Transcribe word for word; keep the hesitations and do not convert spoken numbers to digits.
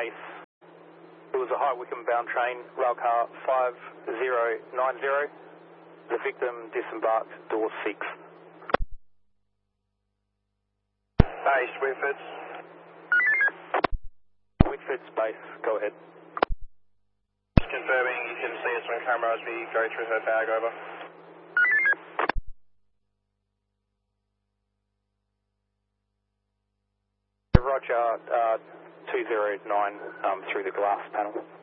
base. It was a High Wycombe bound train, railcar five zero nine zero. The victim disembarked door six. Base, Whitford. Whitford's base, go ahead. Just confirming you can see us on camera as we go through her bag, over. Roger, uh, two zero nine um, through the glass panel.